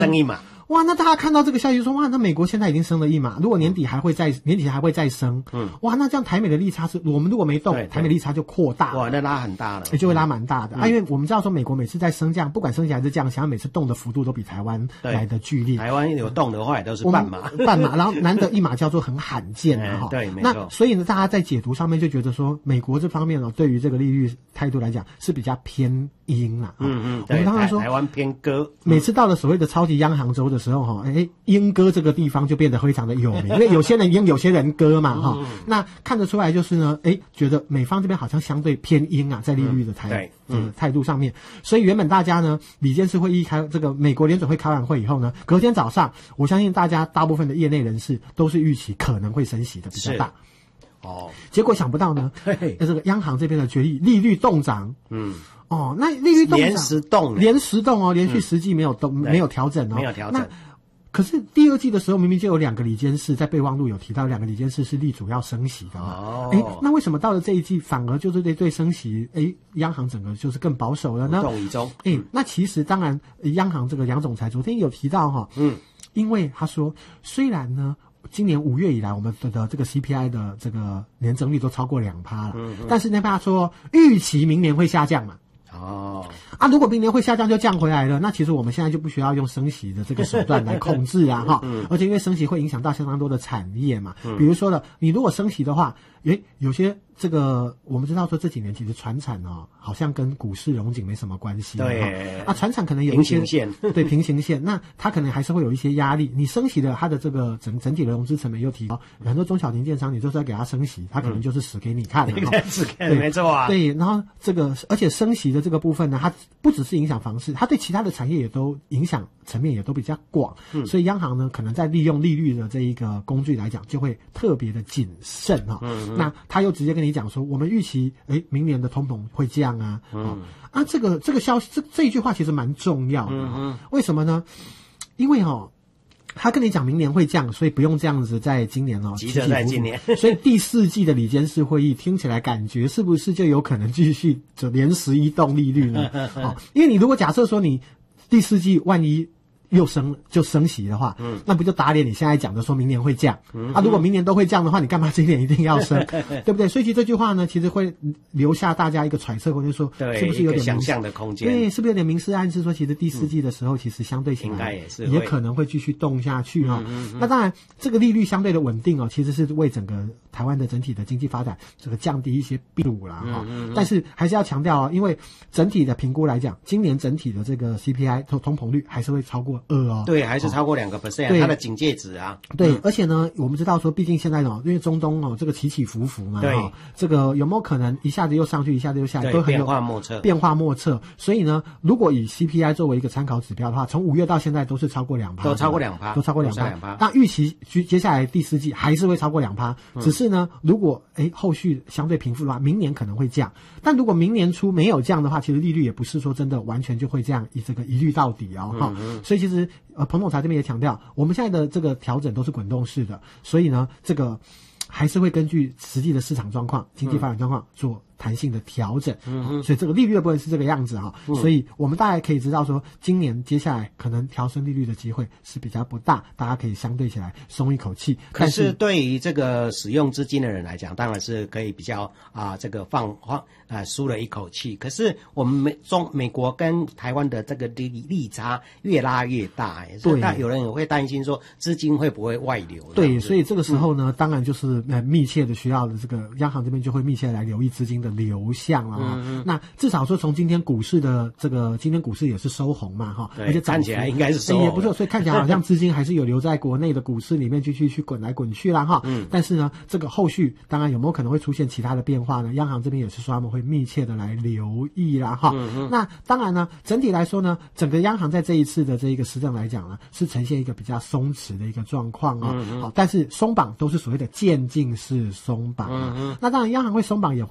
升一码。 哇，那大家看到这个消息说，哇，那美国现在已经升了1码，如果年底还会再升，哇，那这样台美的利差我们如果没动，台美利差就扩大， 哇，那拉很大了， 就会拉蛮大的因为我们知道说美国每次在升降，不管升息还是降息，它每次动的幅度都比台湾来的剧烈。 台湾有动的话也都是半码， 然后难得1码叫做很罕见的哈。 对，没错。 那所以呢，大家在解读上面就觉得说，美国这方面对于这个利率态度来讲是比较偏鹰啦。 我们刚刚说台湾偏鸽， 每次到了所谓的超级央行周的时候鹰鸽这个地方就变得非常的有名，因为有些人鹰，有些人鸽嘛那看得出来就是呢，觉得美方这边好像相对偏鹰啊，在利率的态度上面。所以原本大家呢，理监事会议这个美国联准会开完会以后呢，隔天早上，我相信大部分的业内人士都是预期可能会升息的比较大。结果想不到呢，这个央行这边的决议利率动涨，那利率动涨连十动连续10季没有调整没有调整。 可是第二季的时候，明明就有2个理监事在备忘录有提到，2个理监事是力主要升息的嘛？那为什么到了这一季反而就是对升息，央行整个就是更保守了呢？ 无动于衷。 那其实当然，央行这个杨总裁昨天有提到因为他说，虽然呢，今年5月以来，我们的这个 CPI 的这个年增率都超过2%了，但是呢，他说预期明年会下降嘛。如果明年会下降就降回来了，那其实我们现在就不需要用升息的这个手段来控制啊而且因为升息会影响到相当多的产业嘛，比如说了，你如果升息的话，有些这个我们知道说这几年其实传产好像跟股市荣景没什么关系， 对传产可能有一些平行线对平行线，那它可能还是会有一些压力。你升息的，它的这个整体的融资成本又提高，很多中小零件商你就是要给它升息，它可能就是死给你看的死给你没错啊。 对，然后这个而且升息的这个部分呢，它不只是影响房市，它对其他的产业也都影响层面也都比较广，所以央行呢可能在利用利率的这一个工具来讲，就会特别的谨慎那他又直接跟你讲说，我们预期明年的通膨会降这个消息这一句话其实蛮重要的为什么呢？因为他跟你讲明年会降，所以不用这样子在今年急着在今年所以第4季的理监事会议听起来感觉是不是就有可能继续就连11动利率呢因为你如果假设说你第4季万一又升息的话，那不就打脸你现在讲的说明年会降如果明年都会降的话，你干嘛今年一定要升对不对？所以其实这句话呢，其实会留下大家一个揣测，或者说是不是有点想象的空间？ 对，是不是有点明示暗示说，其实第4季的时候，其实相对起来也可能会继续动下去那当然，这个利率相对的稳定其实是为整个台湾的整体的经济发展这个降低一些避阻啦但是还是要强调因为整体的评估来讲，今年整体的这个 CPI 通膨率还是会超过2 对，还是超过2%它的警戒值对，而且呢，我们知道说，毕竟现在因为中东这个起起伏伏嘛， 对这个有没有可能一下子又上去，一下子又下来，都很有变化莫测。所以呢，如果以 CPI 作为一个参考指标的话，从5月到现在都是超过2%， 都超过2%， 那预期接下来第4季还是会超过2%，只是呢，如果后续相对平复的话，明年可能会降。但如果明年初没有降的话，其实利率也不是说真的完全就会这样这个一律到底所以其实彭总裁这边也强调，我们现在的这个调整都是滚动式的，所以呢，这个还是会根据实际的市场状况、经济发展状况做弹性的调整所以这个利率的部分是这个样子所以我们大概可以知道说，今年接下来可能调升利率的机会是比较不大，大家可以相对起来松一口气。 可是对于这个使用资金的人来讲，当然是可以比较这个舒了一口气。可是我们美国跟台湾的这个利差越拉越大所以有人也会担心说资金会不会外流。 对，所以这个时候呢，当然就是密切的需要的这个央行这边就会密切来留意资金的流向那至少说从今天股市的今天股市也是收红嘛而且看起来应该是收红也不错，所以看起来好像资金还是有留在国内的股市里面继续去滚来滚去啦但是呢，这个后续当然有没有可能会出现其他的变化呢？央行这边也是说他们会密切的来留意啦那当然呢，整体来说呢，整个央行在这一次的这一个施政来讲呢，是呈现一个比较松弛的一个状况但是松绑都是所谓的渐进式松绑那当然央行会松绑也当然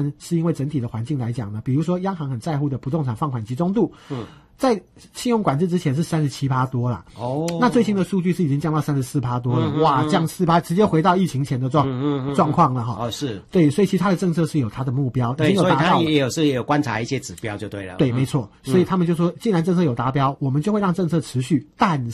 然是因为整体的环境来讲呢，比如说央行很在乎的不动产放款集中度，在信用管制之前是37%多啦。那最新的数据是已经降到34%多了，哇，降4%，直接回到疫情前的状况了哈。 是， 对，所以其实它的政策是有它的目标，已经有达到了。 所以它也有观察一些指标就对了。 对，没错。所以他们就说，既然政策有达标，我们就会让政策持续，但